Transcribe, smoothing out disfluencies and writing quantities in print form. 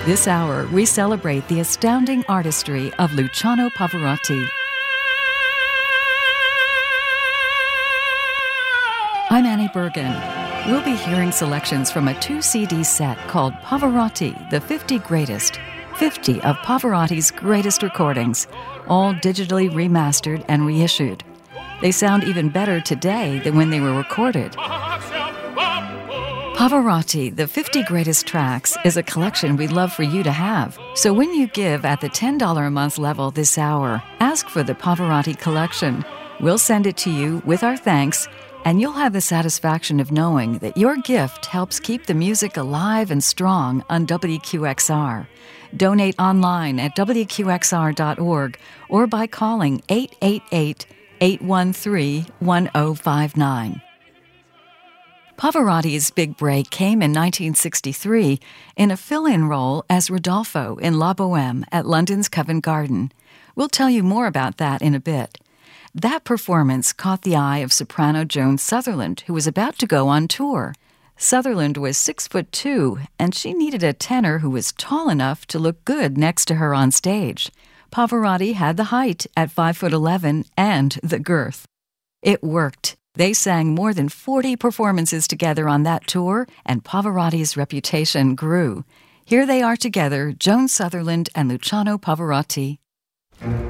This hour, we celebrate the astounding artistry of Luciano Pavarotti. I'm Annie Bergen. We'll be hearing selections from a 2-CD set called Pavarotti, the 50 Greatest. 50 of Pavarotti's greatest recordings, all digitally remastered and reissued. They sound even better today than when they were recorded. Pavarotti, the 50 Greatest Tracks, is a collection we'd love for you to have. So when you give at the $10 a month level this hour, ask for the Pavarotti collection. We'll send it to you with our thanks, and you'll have the satisfaction of knowing that your gift helps keep the music alive and strong on WQXR. Donate online at WQXR.org or by calling 888-813-1059. Pavarotti's big break came in 1963 in a fill-in role as Rodolfo in La Boheme at London's Covent Garden. We'll tell you more about that in a bit. That performance caught the eye of soprano Joan Sutherland, who was about to go on tour. Sutherland was 6'2", and she needed a tenor who was tall enough to look good next to her on stage. Pavarotti had the height at 5'11" and the girth. It worked. They sang more than 40 performances together on that tour, and Pavarotti's reputation grew. Here they are together, Joan Sutherland and Luciano Pavarotti.